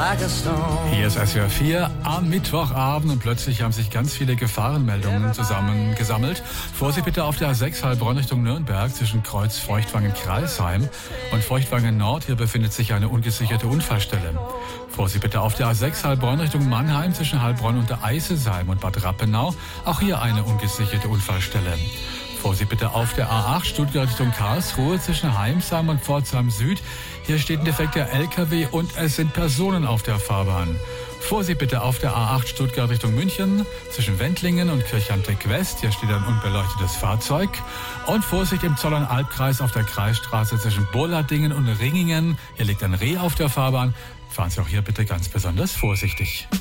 like a stone. Hier ist SWR 4 am Mittwochabend und plötzlich haben sich ganz viele Gefahrenmeldungen zusammengesammelt. Vorsicht bitte auf der A6 Heilbronn Richtung Nürnberg zwischen Kreuz Feuchtwangen-Kreilsheim und Feuchtwangen Nord. Hier befindet sich eine ungesicherte Unfallstelle. Vorsicht bitte auf der A6 Heilbronn Richtung Mannheim zwischen Heilbronn und der Eisesheim und Bad Rappenau. Auch hier eine ungesicherte Unfallstelle. Vorsicht bitte auf der A8 Stuttgart Richtung Karlsruhe zwischen Heimsheim und Pforzheim Süd. Hier steht ein defekter LKW und es sind Personen auf der Fahrbahn. Vorsicht bitte auf der A8 Stuttgart Richtung München zwischen Wendlingen und Kirchheim-Tech West. Hier steht ein unbeleuchtetes Fahrzeug. Und Vorsicht im Zollern-Albkreis auf der Kreisstraße zwischen Bollardingen und Ringingen. Hier liegt ein Reh auf der Fahrbahn. Fahren Sie auch hier bitte ganz besonders vorsichtig.